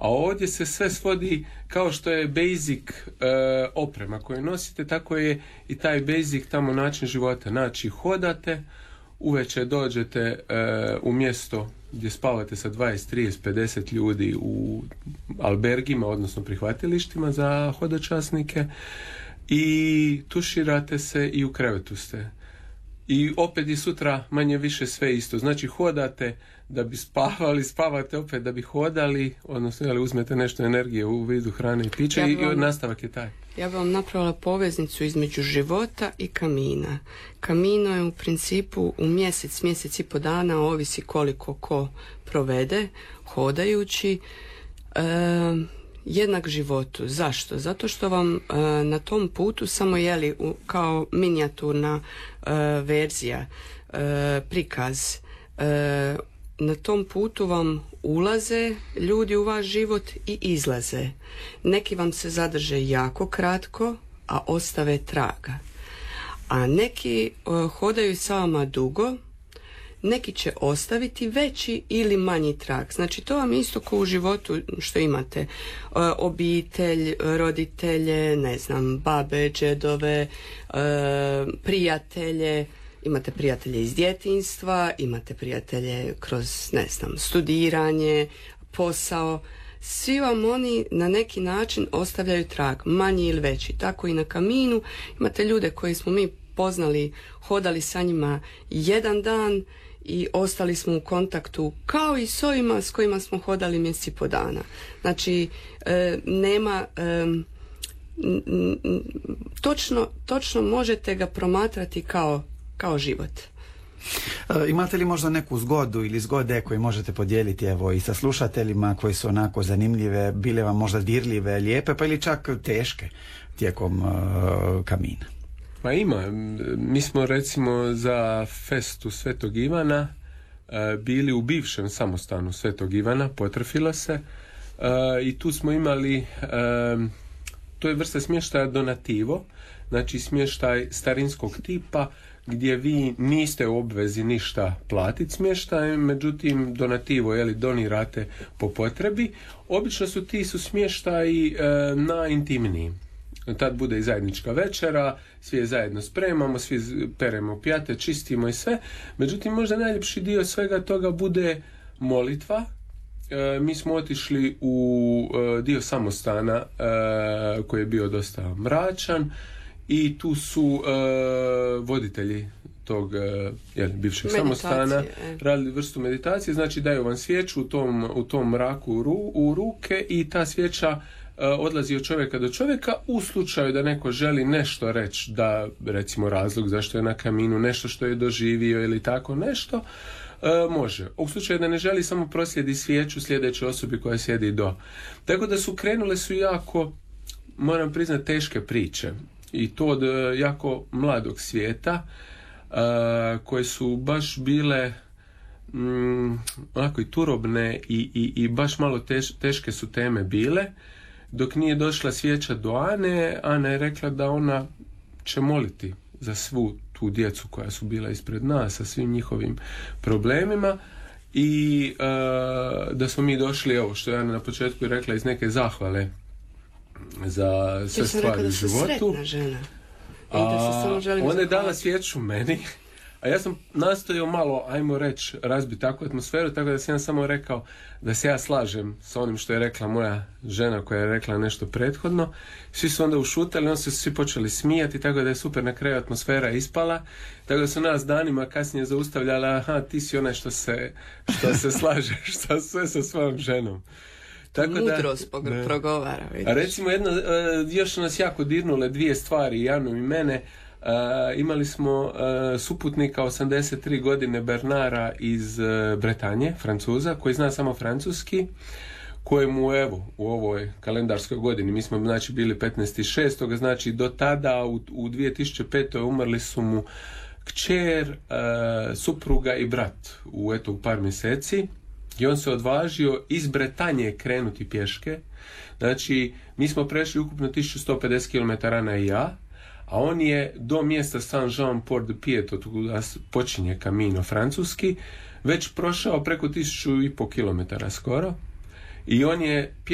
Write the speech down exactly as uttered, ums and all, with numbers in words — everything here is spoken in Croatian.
A ovdje se sve svodi kao što je basic e, oprema koju nosite, tako je i taj basic tamo način života. Znači, hodate, uveče dođete e, u mjesto gdje spavate sa dvadeset, trideset, pedeset ljudi u albergima, odnosno prihvatilištima za hodočasnike, i tuširate se i u krevetu ste. I opet i sutra manje više sve isto. Znači, hodate da bi spavali, spavate opet da bi hodali, odnosno jeli, uzmete nešto energije u vidu hrane i pića, ja i vam, nastavak je taj. Ja bih vam napravila poveznicu između života i kamina. Kamino je u principu u mjesec, mjesec i po dana, ovisi koliko ko provede hodajući, e, jednak životu. Zašto? Zato što vam e, na tom putu samo jeli u, kao minijaturna e, verzija, e, prikaz, e, na tom putu vam ulaze ljudi u vaš život i izlaze. Neki vam se zadrže jako kratko, a ostave traga. A neki uh, hodaju sa vama dugo, neki će ostaviti veći ili manji trag. Znači, to vam isto kao u životu što imate. Uh, obitelj, roditelje, ne znam, babe, džedove, uh, prijatelje. Imate prijatelje iz djetinjstva, imate prijatelje kroz, ne znam, studiranje, posao. Svi vam oni na neki način ostavljaju trag, manji ili veći. Tako i na kaminu. Imate ljude koji smo mi poznali, hodali sa njima jedan dan i ostali smo u kontaktu kao i s ovima s kojima smo hodali mjeseci po dana. Znači, e, nema... E, točno, točno možete ga promatrati kao kao život. E, imate li možda neku zgodu ili zgode koje možete podijeliti evo i sa slušateljima koji su onako zanimljive, bile vam možda dirljive, lijepe, pa ili čak teške tijekom uh, kamina? Pa ima. Mi smo recimo za festu Svetog Ivana uh, bili u bivšem samostanu Svetog Ivana, Potrefila se, uh, i tu smo imali uh, to je vrsta smještaja donativo, znači smještaj starinskog tipa gdje vi niste u obvezi ništa platiti smještaj, međutim donativo, jeli, donirate po potrebi. Obično su ti su smještaji e, najintimniji. Tad bude i zajednička večera, svi je zajedno spremamo, svi peremo pijate, čistimo i sve. Međutim, možda najljepši dio svega toga bude molitva. E, mi smo otišli u e, dio samostana e, koji je bio dosta mračan i tu su e, voditelji tog e, jel, bivšeg samostana radili vrstu meditacije, znači daju vam svijeću u tom, u tom mraku u, ru, u ruke i ta svijeća e, odlazi od čovjeka do čovjeka u slučaju da neko želi nešto reći, da recimo razlog zašto je na kaminu, nešto što je doživio ili tako nešto, E, može. U slučaju da ne želi, samo proslijedi svijeću sljedećoj osobi koja sjedi do. Tako da su krenule su jako, moram priznati, teške priče. I to od jako mladog svijeta, e, koje su baš bile mm, onako i turobne i, i, i baš malo teš, teške su teme bile. Dok nije došla svijeća do Ane, Ana je rekla da ona će moliti za svu tu djecu koja su bila ispred nas sa svim njihovim problemima i uh, da smo mi došli, evo što je Ana na početku i rekla, iz neke zahvale za sve ja stvari u životu. Žena. A, ona je dala svijeću meni, a ja sam nastojao malo, ajmo reći, razbiti takvu atmosferu, tako da sam ja samo rekao da se ja slažem sa onim što je rekla moja žena koja je rekla nešto prethodno. Svi su onda ušutali, onda su svi počeli smijati, tako da je super na kraju atmosfera ispala, tako da su nas danima kasnije zaustavljala, aha, ti si onaj što se, što se slaže, što sve sa svojom ženom. Tako mudrost da, progovara. Vidiš. A recimo jedno, još nas jako dirnule dvije stvari, Janu i mene. Uh, imali smo uh, suputnika osamdeset tri godine Bernara iz uh, Bretanje, Francuza, koji zna samo francuski, kojemu evo u ovoj kalendarskoj godini, mi smo znači bili petnaesti šestog znači do tada u, u dvije tisuće pete umrli su mu kćer, uh, supruga i brat u eto u par mjeseci. I on se odvažio iz Bretanje krenuti pješke. Znači, mi smo prešli ukupno tisuću sto pedeset kilometara na i ja, a on je do mjesta Saint-Jean-Port-de-Pied, od kuda počinje Camino francuski, već prošao preko tisuću i po kilometara skoro. I on je